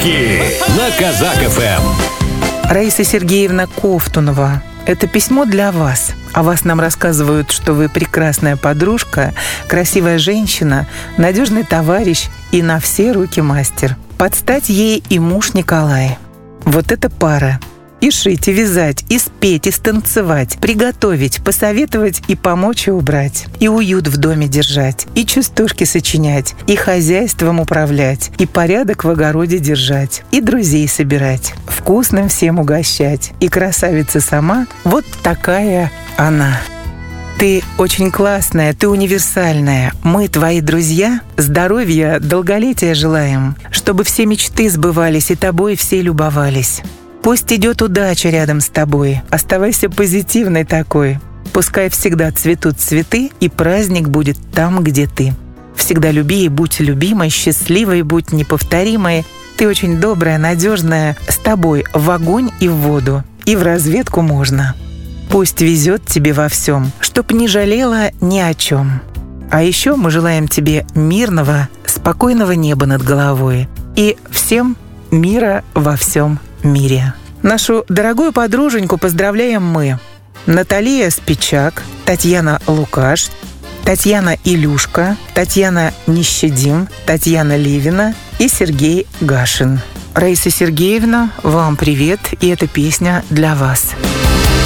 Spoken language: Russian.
Подарки на Казак-ФМ. Раиса Сергеевна Ковтунова, это письмо для вас. О вас нам рассказывают, что вы прекрасная подружка, красивая женщина, надежный товарищ и на все руки мастер. Под стать ей и муж Николай. Вот эта пара. И шить, и вязать, и спеть, и станцевать, приготовить, посоветовать и помочь и убрать. И уют в доме держать, и частушки сочинять, и хозяйством управлять, и порядок в огороде держать, и друзей собирать, вкусным всем угощать. И красавица сама, вот такая она. Ты очень классная, ты универсальная. Мы, твои друзья, здоровья, долголетия желаем, чтобы все мечты сбывались и тобой все любовались. Пусть идет удача рядом с тобой, оставайся позитивной такой. Пускай всегда цветут цветы, и праздник будет там, где ты. Всегда люби и будь любимой, счастливой, будь неповторимой. Ты очень добрая, надежная, с тобой в огонь и в воду, и в разведку можно. Пусть везет тебе во всем, чтоб не жалела ни о чем. А еще мы желаем тебе мирного, спокойного неба над головой и всем мира во всем мире. Нашу дорогую подруженьку поздравляем мы. Наталья Спичак, Татьяна Лукаш, Татьяна Илюшка, Татьяна Нищедим, Татьяна Ливина и Сергей Гашин. Раиса Сергеевна, вам привет, и эта песня для вас.